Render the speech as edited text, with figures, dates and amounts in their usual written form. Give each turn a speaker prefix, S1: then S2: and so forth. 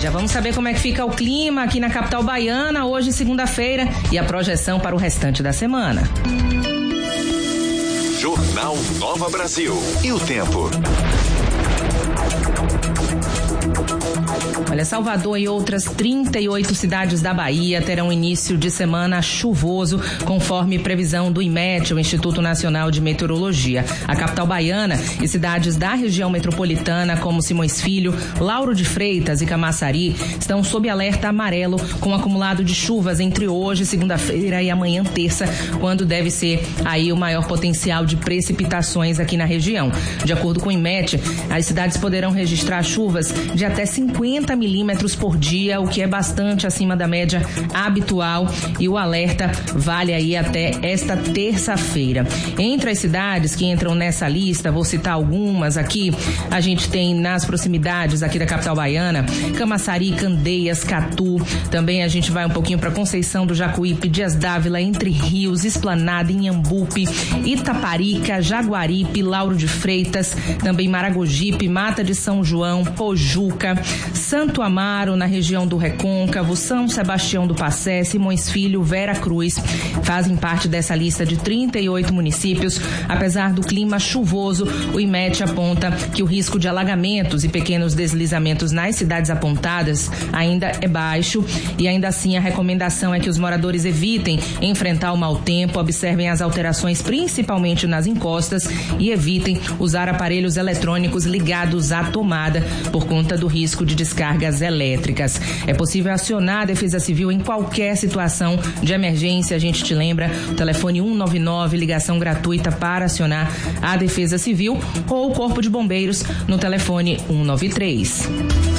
S1: Já vamos saber como é que fica o clima aqui na capital baiana hoje, segunda-feira, e a projeção para o restante da semana.
S2: Jornal Nova Brasil. E o tempo?
S1: Olha, Salvador e outras 38 cidades da Bahia terão início de semana chuvoso, conforme previsão do IMET, o Instituto Nacional de Meteorologia. A capital baiana e cidades da região metropolitana, como Simões Filho, Lauro de Freitas e Camaçari, estão sob alerta amarelo, com acumulado de chuvas entre hoje, segunda-feira, e amanhã, terça, quando deve ser aí o maior potencial de precipitações aqui na região. De acordo com o IMET, as cidades poderão registrar chuvas de até 50 milímetros por dia, o que é bastante acima da média habitual, e o alerta vale aí até esta terça-feira. Entre as cidades que entram nessa lista, vou citar algumas aqui, a gente tem nas proximidades aqui da capital baiana, Camaçari, Candeias, Catu, também a gente vai um pouquinho para Conceição do Jacuípe, Dias Dávila, Entre Rios, Esplanada, Inhambupe, Itaparica, Jaguaripe, Lauro de Freitas, também Maragogipe, Mata de São João, Pojuca, Santo Amaro, na região do Recôncavo, São Sebastião do Passé, Simões Filho, Vera Cruz, fazem parte dessa lista de 38 municípios. Apesar do clima chuvoso, o IMET aponta que o risco de alagamentos e pequenos deslizamentos nas cidades apontadas ainda é baixo, e ainda assim a recomendação é que os moradores evitem enfrentar o mau tempo, observem as alterações principalmente nas encostas e evitem usar aparelhos eletrônicos ligados à tomada por conta do risco de descargas elétricas. É possível acionar a Defesa Civil em qualquer situação de emergência. A gente te lembra, o telefone 199, ligação gratuita para acionar a Defesa Civil, ou o Corpo de Bombeiros no telefone 193.